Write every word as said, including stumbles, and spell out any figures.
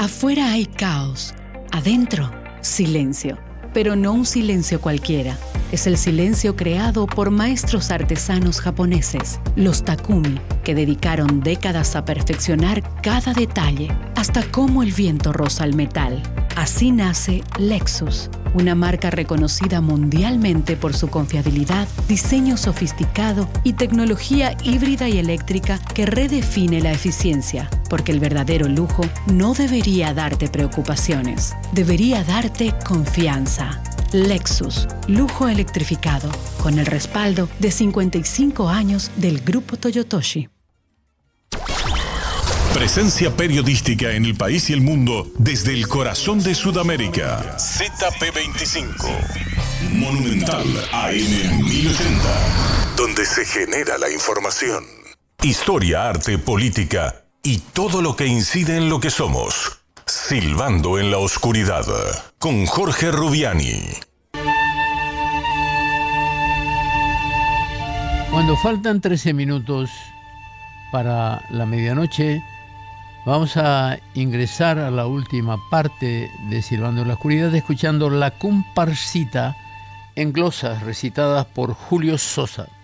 Afuera hay caos, adentro, silencio. Pero no un silencio cualquiera. Es el silencio creado por maestros artesanos japoneses, los Takumi, que dedicaron décadas a perfeccionar cada detalle, hasta cómo el viento roza el metal. Así nace Lexus, una marca reconocida mundialmente por su confiabilidad, diseño sofisticado y tecnología híbrida y eléctrica que redefine la eficiencia, porque el verdadero lujo no debería darte preocupaciones, debería darte confianza. Lexus, lujo electrificado, con el respaldo de cincuenta y cinco años del Grupo Toyotoshi. Presencia periodística en el país y el mundo desde el corazón de Sudamérica. Z P veinticinco. Monumental A M mil ochenta. Donde se genera la información. Historia, arte, política y todo lo que incide en lo que somos. Silbando en la oscuridad. Con Jorge Rubiani. Cuando faltan trece minutos para la medianoche, vamos a ingresar a la última parte de Silbando en la Oscuridad, escuchando La Comparsita en glosas recitadas por Julio Sosa.